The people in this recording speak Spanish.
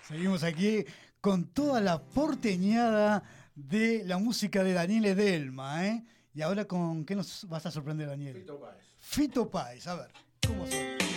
Seguimos aquí con toda la porteñada de la música de Daniel Edelma, ¿eh? Y ahora, ¿con qué nos vas a sorprender, Daniel? Fito Páez. Fito Páez, a ver, ¿cómo suena?